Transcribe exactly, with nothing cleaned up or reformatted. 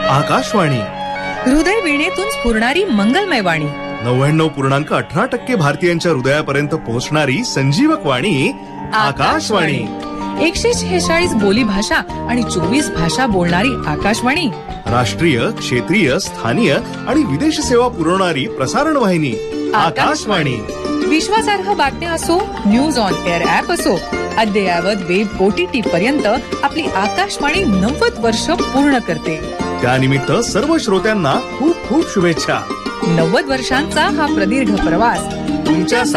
आकाशवाणी, हृदय वीणेतून स्फुरणारी मंगलमय वाणी. नव्याण्णव पूर्णांक अठरा टक्के भारतीयांच्या हृदयापर्यंत पोहोचणारी संजीवक वाणी आकाशवाणी. एकशे शेहेचाळीस बोली भाषा आणि चोवीस भाषा बोलणारी आकाशवाणी. राष्ट्रीय, क्षेत्रीय, स्थानीय आणि विदेश सेवा पुरवणारी प्रसारण वाहिनी आकाशवाणी. विश्वासार्ह बातम्या असो, न्यूज ऑन एअर ऍप असो, अद्ययावत वेब ओटीटी पर्यंत आपली आकाशवाणी नव्वद वर्ष पूर्ण करते. त्यानिमित्त सर्व श्रोत्यांना खूप खूप शुभेच्छा. नव्वद वर्षांचा हा प्रदीर्घ प्रवास तुमच्या